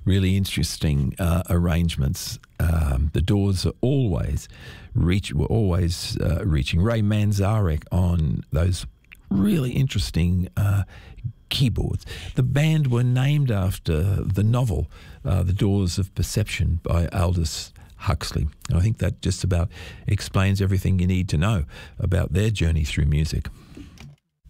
really interesting arrangements. The Doors are always reaching. Ray Manzarek on those really interesting keyboards. The band were named after the novel The Doors of Perception by Aldous Huxley. And I think that just about explains everything you need to know about their journey through music.